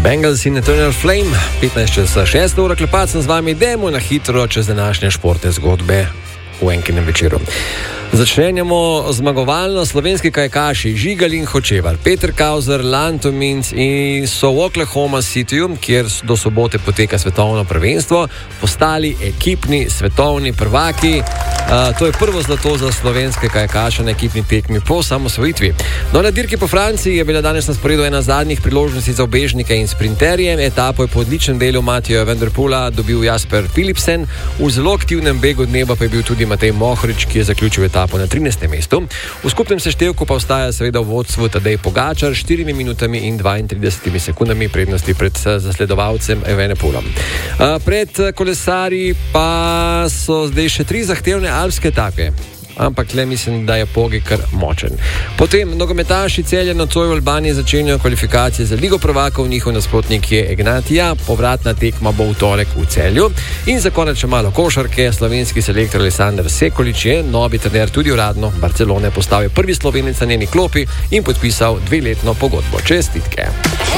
Bengals in Eternal Flame, 15:06 ura, klepat sem z vami, dajmo na hitro čez današnje športne zgodbe v enkinem večeru. Začenjamo zmagovalno. Slovenski kajakaši Žigal in Hočevar, Peter Kauzer, Lanto Minc in so v Oklahoma Cityju, kjer do sobote poteka svetovno prvenstvo, postali ekipni svetovni prvaki. To je prvo zlato za slovenske kajakaše na ekipni tekmi po osamosvojitvi. No, na dirki po Franciji je bila danes na sporedu ena zadnjih priložnosti za ubežnike in sprinterje. Etapo je po odličnem delu Matija Van der Poela dobil Jasper Philipsen, v zelo aktivnem begu dneva pa je bil tudi Matej Mohorič, ki je zaključil etapo na 13. mestu. V skupnem seštevku pa ostaja seveda v vodstvu Tadej Pogačar 4 minutami in 32 sekundami prednosti pred zasledovalcem Evenepoelom. Pred kolesarji pa so zdaj še 3 zahtevne alpske etape, ampak le mislim, da je Pogi kar močen. Potem nogometaši Celja nocoj v Albaniji začenjajo kvalifikacije za Ligo prvakov, njihov nasprotnik je Ignatija, povratna tekma bo v torek v Celju. In za konec še malo košarke. Slovenski selektor Aleksander Sekulič je novi trener tudi uradno Barcelone, postal je prvi Slovenec na njeni klopi in podpisal 2-letno pogodbo. Čestitke.